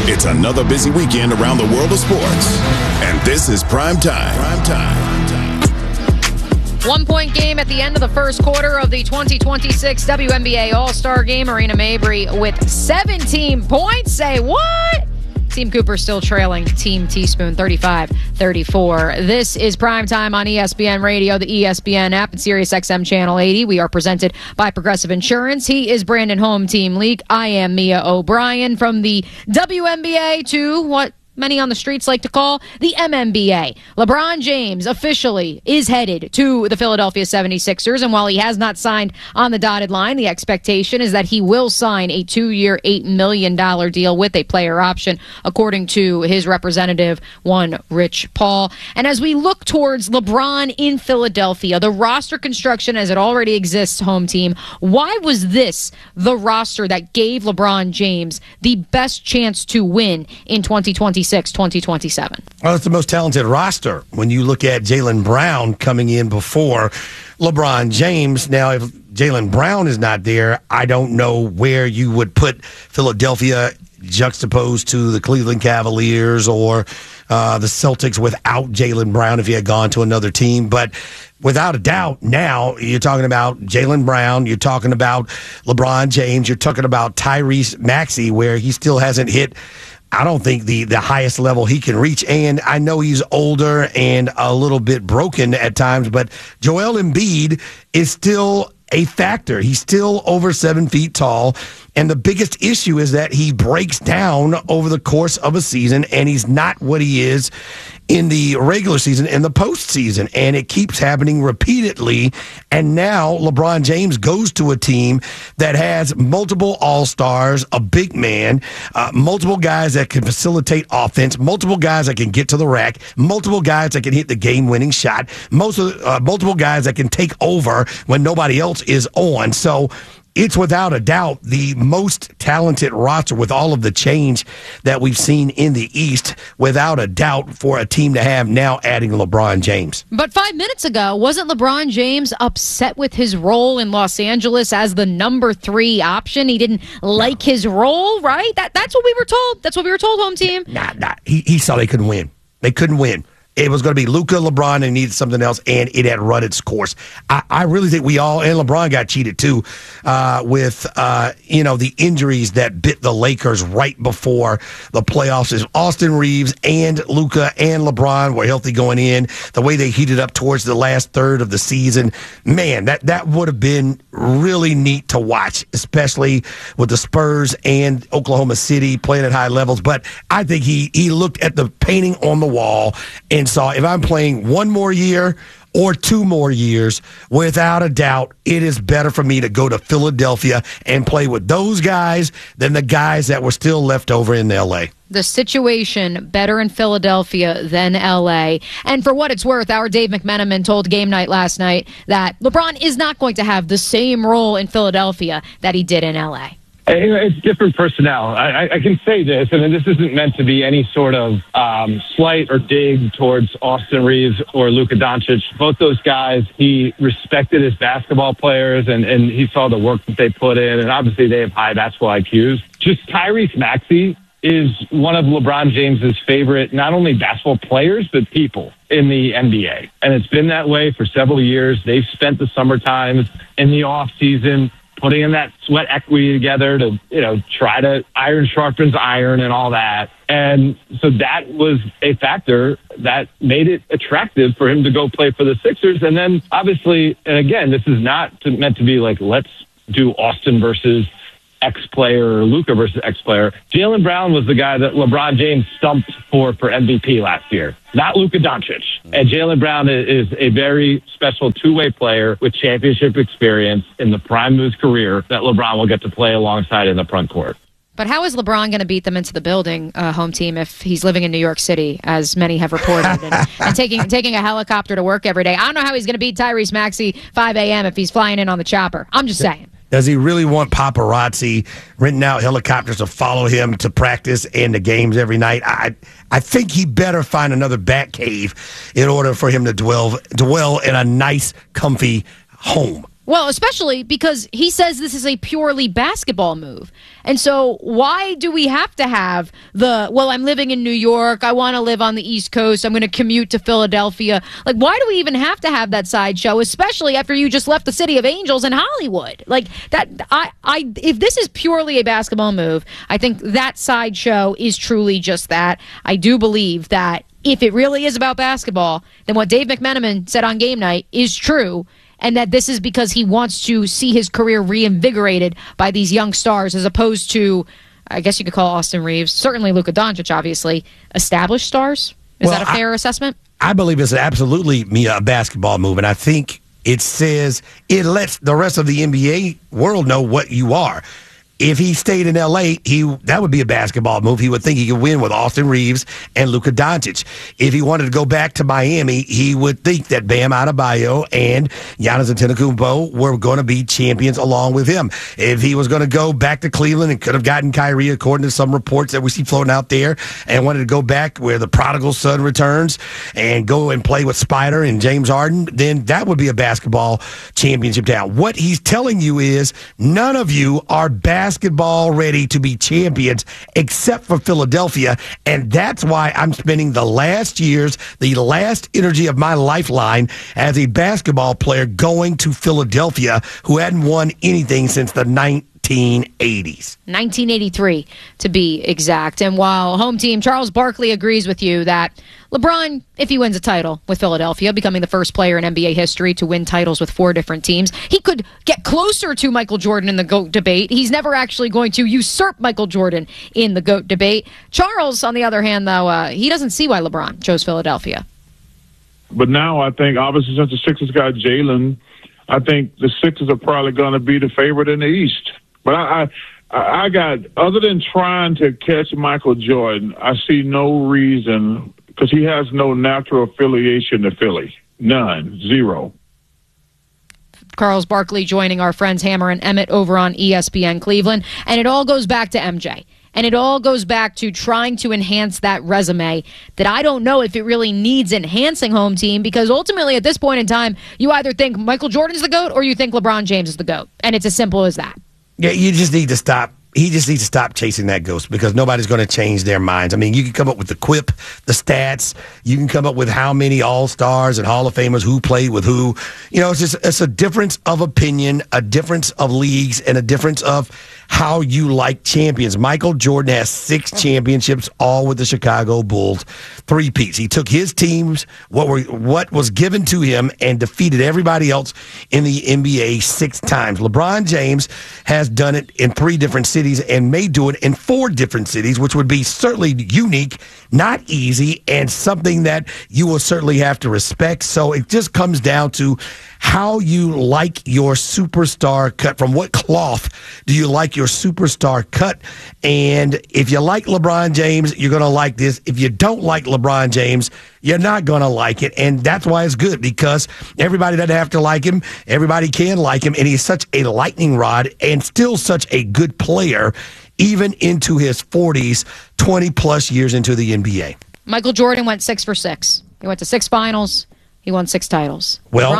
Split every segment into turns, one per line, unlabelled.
It's another busy weekend around the world of sports. And this is Prime Time.
1-point game at the end of the first quarter of the 2026 WNBA All-Star Game. Marina Mabrey with 17 points. Say what? Team Cooper still trailing Team Teaspoon 35-34. This is Primetime on ESPN Radio, the ESPN app, and SiriusXM Channel 80. We are presented by Progressive Insurance. He is Brandon Home Team Leak. I am Mia O'Brien. From the WNBA to what many on the streets like to call the MNBA. LeBron James officially is headed to the Philadelphia 76ers, and while he has not signed on the dotted line, the expectation is that he will sign a 2-year, $8 million deal with a player option, according to his representative, one Rich Paul. And as we look towards LeBron in Philadelphia, the roster construction as it already exists, home team, why was this the roster that gave LeBron James the best chance to win in 2026? 2027.
Well, it's the most talented roster when you look at Jaylen Brown coming in before LeBron James. Now, if Jaylen Brown is not there, I don't know where you would put Philadelphia juxtaposed to the Cleveland Cavaliers or the Celtics without Jaylen Brown if he had gone to another team. But without a doubt, now you're talking about Jaylen Brown, you're talking about LeBron James, you're talking about Tyrese Maxey, where he still hasn't hit, I don't think, the highest level he can reach. And I know he's older and a little bit broken at times, but Joel Embiid is still a factor. He's still over 7 feet tall. And the biggest issue is that he breaks down over the course of a season, and he's not what he is in the regular season, in the postseason. And it keeps happening repeatedly. And now LeBron James goes to a team that has multiple all-stars, a big man, multiple guys that can facilitate offense, multiple guys that can get to the rack, multiple guys that can hit the game-winning shot, multiple guys that can take over when nobody else is on. So it's without a doubt the most talented roster with all of the change that we've seen in the East, without a doubt, for a team to have now adding LeBron James.
But 5 minutes ago, wasn't LeBron James upset with his role in Los Angeles as the number 3 option? He didn't like his role, right? That's what we were told. That's what we were told, home team.
Nah. He saw they couldn't win. They couldn't win. It was going to be Luka, LeBron, and needed something else, and it had run its course. I really think we all, and LeBron got cheated too, with the injuries that bit the Lakers right before the playoffs. As Austin Reeves and Luka and LeBron were healthy going in, the way they heated up towards the last third of the season, man, that would have been really neat to watch, especially with the Spurs and Oklahoma City playing at high levels. But I think he looked at the painting on the wall and saw, if I'm playing one more year or 2 more years, without a doubt, it is better for me to go to Philadelphia and play with those guys than the guys that were still left over in L.A.
The situation better in Philadelphia than L.A. And for what it's worth, our Dave McMenamin told Game Night last night that LeBron is not going to have the same role in Philadelphia that he did in L.A.
It's different personnel. I can say this, and this isn't meant to be any sort of slight or dig towards Austin Reeves or Luka Doncic. Both those guys, he respected as basketball players, and he saw the work that they put in, and obviously they have high basketball IQs. Just Tyrese Maxey is one of LeBron James's favorite, not only basketball players, but people in the NBA. And it's been that way for several years. They've spent the summer times in the off season putting in that sweat equity together to, try to iron sharpens iron and all that. And so that was a factor that made it attractive for him to go play for the Sixers. And then obviously, and again, this is not meant to be like, let's do Austin versus X player or Luka versus X player. Jaylen Brown was the guy that LeBron James stumped for MVP last year, not Luka Doncic. And Jaylen Brown is a very special two-way player with championship experience in the prime of his career that LeBron will get to play alongside in the front court.
But how is LeBron going to beat them into the building, home team, if he's living in New York City, as many have reported, and taking a helicopter to work every day? I don't know how he's going to beat Tyrese Maxey 5 a.m. if he's flying in on the chopper. I'm just saying.
Does he really want paparazzi renting out helicopters to follow him to practice and the games every night? I think he better find another bat cave in order for him to dwell in a nice, comfy home.
Well, especially because he says this is a purely basketball move. And so why do we have to have I'm living in New York, I want to live on the East Coast, I'm going to commute to Philadelphia. Like, why do we even have to have that sideshow, especially after you just left the City of Angels in Hollywood? Like, that, if this is purely a basketball move, I think that sideshow is truly just that. I do believe that if it really is about basketball, then what Dave McMenamin said on game night is true, and that this is because he wants to see his career reinvigorated by these young stars as opposed to, I guess you could call Austin Reeves, certainly Luka Doncic, obviously, established stars. Is that a fair assessment? I
believe it's absolutely a basketball move, and I think it lets the rest of the NBA world know what you are. If he stayed in L.A., that would be a basketball move. He would think he could win with Austin Reeves and Luka Doncic. If he wanted to go back to Miami, he would think that Bam Adebayo and Giannis Antetokounmpo were going to be champions along with him. If he was going to go back to Cleveland and could have gotten Kyrie, according to some reports that we see floating out there, and wanted to go back where the prodigal son returns and go and play with Spider and James Harden, then that would be a basketball championship town. What he's telling you is none of you are basketball ready to be champions except for Philadelphia, and that's why I'm spending the last energy of my lifeline as a basketball player going to Philadelphia, who hadn't won anything since the 1980s.
1983, to be exact. And while home team Charles Barkley agrees with you that LeBron, if he wins a title with Philadelphia, becoming the first player in NBA history to win titles with 4 different teams, he could get closer to Michael Jordan in the GOAT debate. He's never actually going to usurp Michael Jordan in the GOAT debate. Charles, on the other hand, though, he doesn't see why LeBron chose Philadelphia.
But now I think, obviously, since the Sixers got Jalen, I think the Sixers are probably going to be the favorite in the East. But I got, other than trying to catch Michael Jordan, I see no reason, because he has no natural affiliation to Philly. None. Zero.
Charles Barkley joining our friends Hammer and Emmett over on ESPN Cleveland. And it all goes back to MJ. And it all goes back to trying to enhance that resume that I don't know if it really needs enhancing, home team, because ultimately at this point in time, you either think Michael Jordan's the GOAT or you think LeBron James is the GOAT. And it's as simple as that.
Yeah, you just need to stop. He just needs to stop chasing that ghost, because nobody's going to change their minds. I mean, you can come up with the quip, the stats. You can come up with how many All-Stars and Hall of Famers who played with who. You know, it's a difference of opinion, a difference of leagues, and a difference of how you like champions. Michael Jordan has 6 championships, all with the Chicago Bulls, 3-peats. He took his teams, what was given to him, and defeated everybody else in the NBA 6 times. LeBron James has done it in 3 different cities and may do it in 4 different cities, which would be certainly unique, not easy, and something that you will certainly have to respect. So it just comes down to how you like your superstar cut. From what cloth do you like your superstar cut? And if you like LeBron James, you're going to like this. If you don't like LeBron James, you're not going to like it. And that's why it's good, because everybody doesn't have to like him. Everybody can like him. And he's such a lightning rod and still such a good player, even into his 40s, 20-plus years into the NBA.
Michael Jordan went 6 for 6. He went to 6 finals. He won 6 titles.
Well,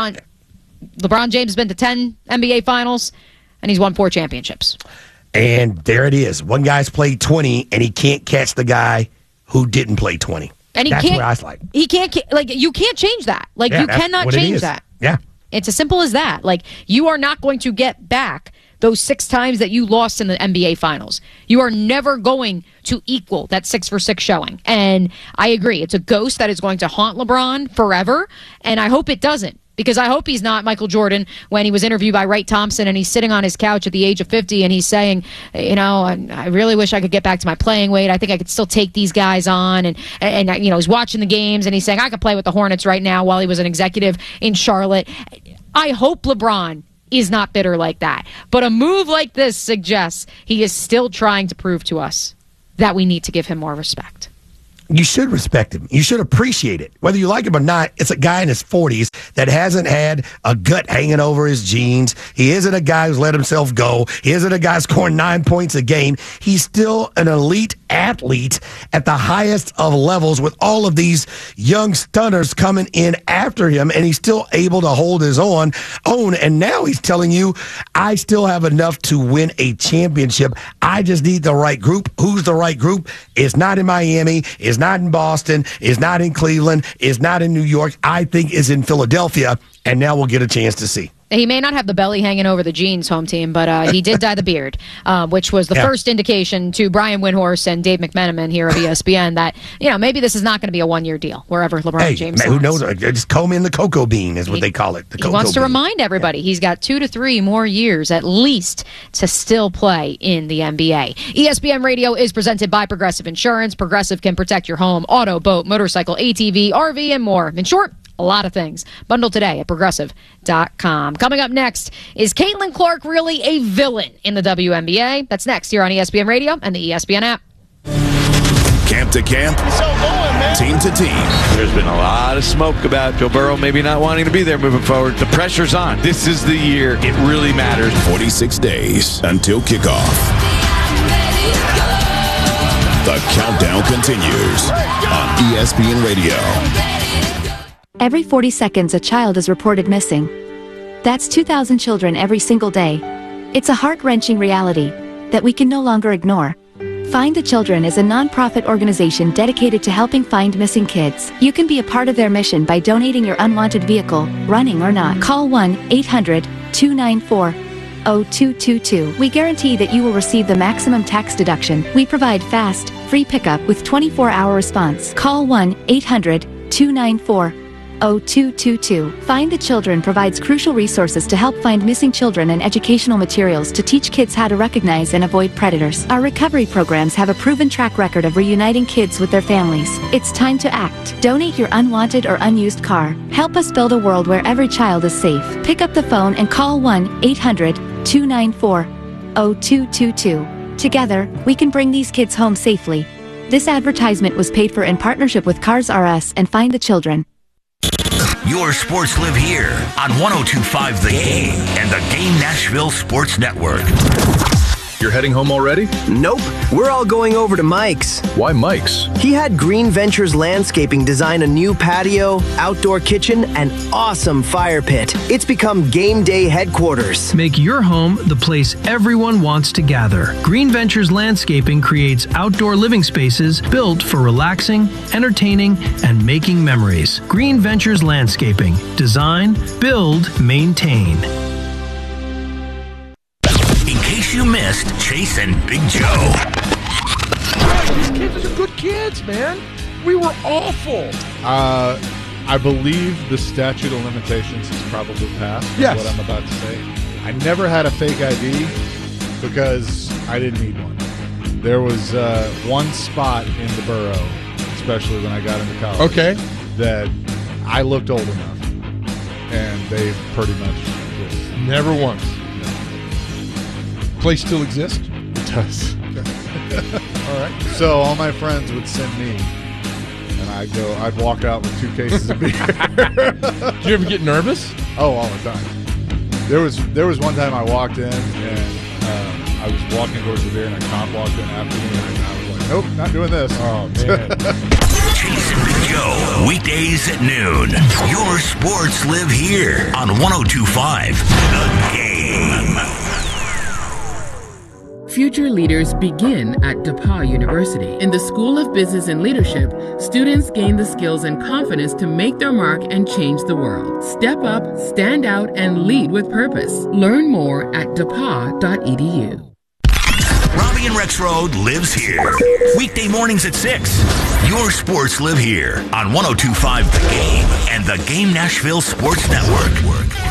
LeBron James has been to 10 NBA finals, and he's won 4 championships.
And there it is. One guy's played 20, and he can't catch the guy who didn't play 20.
And
that's where I was like.
He can't, like, you can't change that. Like, you cannot change that.
Yeah.
It's as simple as that. Like, you are not going to get back those 6 times that you lost in the NBA Finals. You are never going to equal that 6 for 6 showing. And I agree. It's a ghost that is going to haunt LeBron forever, and I hope it doesn't. Because I hope he's not Michael Jordan when he was interviewed by Wright Thompson and he's sitting on his couch at the age of 50 and he's saying, you know, I really wish I could get back to my playing weight. I think I could still take these guys on. And you know, he's watching the games and he's saying, I could play with the Hornets right now, while he was an executive in Charlotte. I hope LeBron is not bitter like that. But a move like this suggests he is still trying to prove to us that we need to give him more respect.
You should respect him. You should appreciate it. Whether you like him or not, it's a guy in his 40s that hasn't had a gut hanging over his jeans. He isn't a guy who's let himself go. He isn't a guy scoring 9 points a game. He's still an elite athlete at the highest of levels with all of these young stunners coming in after him, and he's still able to hold his own. And now he's telling you, I still have enough to win a championship. I just need the right group. Who's the right group? It's not in Miami. It's not in Boston. It's not in Cleveland. It's not in New York. I think it's in Philadelphia, and now we'll get a chance to see.
He may not have the belly hanging over the jeans, home team, but he did dye the beard, which was the first indication to Brian Windhorst and Dave McMenamin here of ESPN that, maybe this is not going to be a one-year deal wherever LeBron James
who knows? Just comb in the cocoa bean is what they call it.
He wants to remind everybody he's got 2 to 3 more years at least to still play in the NBA. ESPN Radio is presented by Progressive Insurance. Progressive can protect your home, auto, boat, motorcycle, ATV, RV, and more. In short, a lot of things. Bundle today at Progressive.com. Coming up next, is Caitlin Clark really a villain in the WNBA? That's next here on ESPN Radio and the ESPN app.
Camp to camp, team to team.
There's been a lot of smoke about Joe Burrow maybe not wanting to be there moving forward. The pressure's on. This is the year it really matters.
46 days until kickoff. The countdown continues on ESPN Radio.
Every 40 seconds, a child is reported missing. That's 2,000 children every single day. It's a heart-wrenching reality that we can no longer ignore. Find the Children is a non-profit organization dedicated to helping find missing kids. You can be a part of their mission by donating your unwanted vehicle, running or not. Call 1-800-294-0222. We guarantee that you will receive the maximum tax deduction. We provide fast, free pickup with 24-hour response. Call 1-800-294-0222. Find the Children provides crucial resources to help find missing children and educational materials to teach kids how to recognize and avoid predators. Our recovery programs have a proven track record of reuniting kids with their families. It's time to act. Donate your unwanted or unused car. Help us build a world where every child is safe. Pick up the phone and call 1-800-294-0222. Together, we can bring these kids home safely. This advertisement was paid for in partnership with Cars R Us and Find the Children.
Your sports live here on 102.5 The Game and the Game Nashville Sports Network.
You're heading home already?
Nope. We're all going over to Mike's.
Why Mike's?
He had Green Ventures Landscaping design a new patio, outdoor kitchen, and awesome fire pit. It's become game day headquarters.
Make your home the place everyone wants to gather. Green Ventures Landscaping creates outdoor living spaces built for relaxing, entertaining, and making memories. Green Ventures Landscaping. Design, build, maintain.
In case you missed Chase and Big Joe.
These kids are good kids, man. We were awful.
I believe the statute of limitations has probably passed.
Yes.
What I'm about to say. I never had a fake ID because I didn't need one. There was one spot in the borough, especially when I got into college, that I looked old enough, and they pretty much just
never once. Place still exists?
It does. All right. So all my friends would send me, and I'd walk out with 2 cases of beer.
Did you ever get nervous?
Oh, all the time. There was one time I walked in, and I was walking towards the beer, and a cop walked in after me, and I was like, nope, not doing this.
Oh, man.
Chase and Big Joe, weekdays at noon. Your sports live here on 102.5 The Game.
Future leaders begin at DePauw University. In the School of Business and Leadership, students gain the skills and confidence to make their mark and change the world. Step up, stand out, and lead with purpose. Learn more at depaw.edu.
Robbie and Rex Road lives here. Weekday mornings at 6. Your sports live here on 102.5 The Game and the Game Nashville Sports Network.